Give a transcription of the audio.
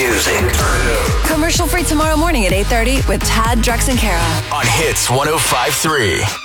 music. Commercial free tomorrow morning at 8:30 with Tad, Drex, and Kara. On Hits 105.3.